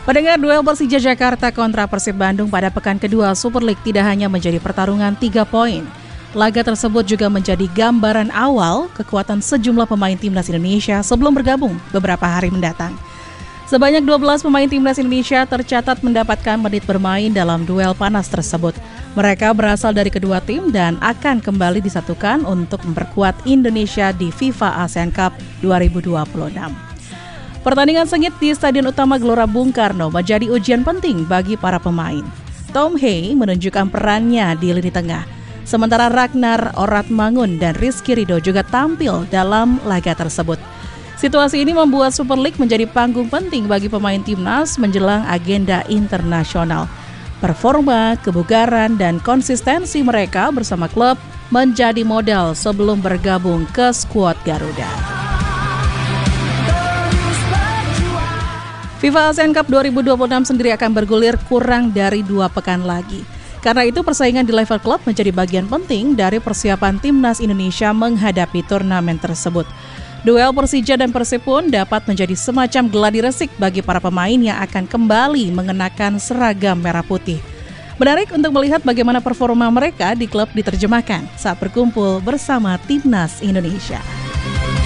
Pendengar, duel Persija Jakarta kontra Persib Bandung pada pekan kedua Super League tidak hanya menjadi pertarungan 3 poin. Laga tersebut juga menjadi gambaran awal kekuatan sejumlah pemain timnas Indonesia sebelum bergabung beberapa hari mendatang. Sebanyak 12 pemain timnas Indonesia tercatat mendapatkan menit bermain dalam duel panas tersebut. Mereka berasal dari kedua tim dan akan kembali disatukan untuk memperkuat Indonesia di FIFA ASEAN Cup 2026. Pertandingan sengit di Stadion Utama Gelora Bung Karno menjadi ujian penting bagi para pemain. Tom Hey menunjukkan perannya di lini tengah, sementara Ragnar Oratmangun dan Rizky Ridho juga tampil dalam laga tersebut. Situasi ini membuat Super League menjadi panggung penting bagi pemain timnas menjelang agenda internasional. Performa, kebugaran, dan konsistensi mereka bersama klub menjadi modal sebelum bergabung ke skuad Garuda. FIFA ASEAN Cup 2026 sendiri akan bergulir kurang dari 2 pekan lagi. Karena itu persaingan di level klub menjadi bagian penting dari persiapan timnas Indonesia menghadapi turnamen tersebut. Duel Persija dan Persib pun dapat menjadi semacam gladi resik bagi para pemain yang akan kembali mengenakan seragam merah putih. Menarik untuk melihat bagaimana performa mereka di klub diterjemahkan saat berkumpul bersama timnas Indonesia.